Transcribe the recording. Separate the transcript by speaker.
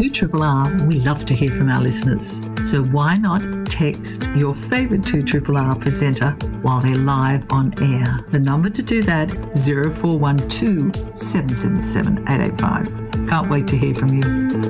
Speaker 1: 2RRR, we love to hear from our listeners. So why not text your favourite 2RRR presenter while they're live on air? The number to do that, 0412 777 885. Can't wait to hear from you.